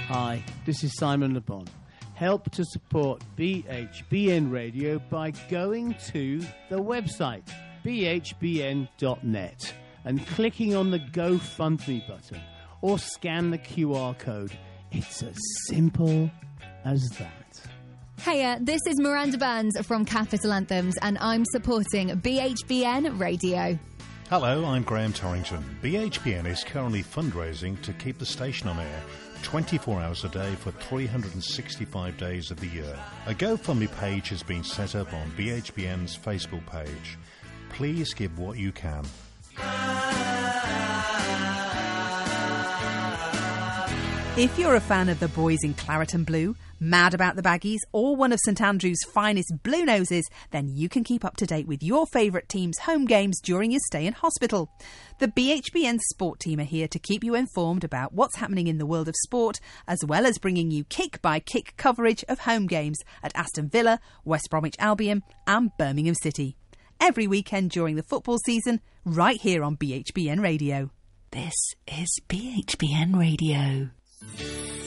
Hi, this is Simon Le Bon. Help to support BHBN Radio by going to the website bhbn.net and clicking on the GoFundMe button or scan the QR code. It's as simple as that. Hiya, this is Miranda Burns from Capital Anthems and I'm supporting BHBN Radio. Hello, I'm Graham Torrington. BHBN is currently fundraising to keep the station on air 24 hours a day for 365 days of the year. A GoFundMe page has been set up on BHBN's Facebook page. Please give what you can. If you're a fan of the boys in claret and blue, mad about the Baggies, or one of St Andrew's finest blue noses, then you can keep up to date with your favourite team's home games during your stay in hospital. The BHBN Sport team are here to keep you informed about what's happening in the world of sport, as well as bringing you kick-by-kick coverage of home games at Aston Villa, West Bromwich Albion and Birmingham City. Every weekend during the football season, right here on BHBN Radio. This is BHBN Radio.